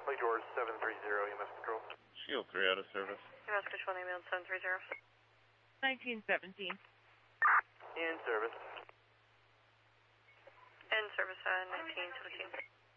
Lake George 730, EMS Control. Shield 3 out of service. EMS Control, ambulance 730. 1917. In service. In service, 1917.